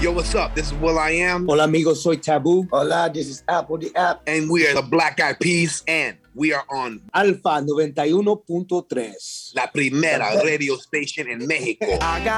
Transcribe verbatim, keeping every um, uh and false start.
Yo, what's up? This is Will I Am. Hola amigos, soy Taboo. Hola, this is Apple the App. And we are the Black Eyed Peas. And we are on Alfa noventa y uno punto tres. la primera radio station en México.